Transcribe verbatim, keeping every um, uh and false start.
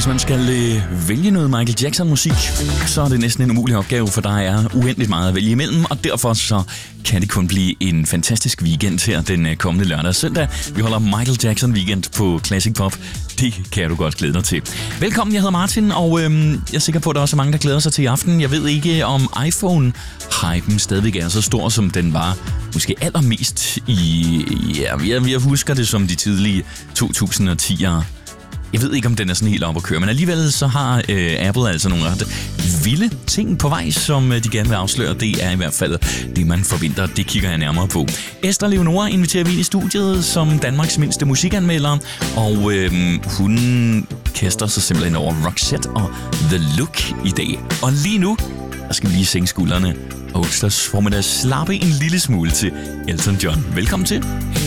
Hvis man skal øh, vælge noget Michael Jackson-musik, så er det næsten en umulig opgave, for der er uendeligt meget at vælge imellem, og derfor så kan det kun blive en fantastisk weekend her den øh, kommende lørdag og søndag. Vi holder Michael Jackson Weekend på Classic Pop. Det kan du godt glæde dig til. Velkommen, jeg hedder Martin, og øh, jeg er sikker på, at der også er mange, der glæder sig til i aften. Jeg ved ikke, om iPhone-hypen stadigvæk er så stor, som den var måske allermest i... Ja, jeg, jeg husker det som de tidlige to tusind og ti'ere. Jeg ved ikke, om den er sådan helt op at køre, men alligevel så har øh, Apple altså nogle ret vilde ting på vej, som øh, de gerne vil afsløre. Det er i hvert fald det, man forventer. Det kigger jeg nærmere på. Esther Leonora inviterer vi ind i studiet som Danmarks mindste musikanmelder, og øh, hun kaster sig simpelthen over Roxette og The Look i dag. Og lige nu, der skal vi lige sænke skuldrene, og onsdags formiddag slappe en lille smule til Elton John. Velkommen til.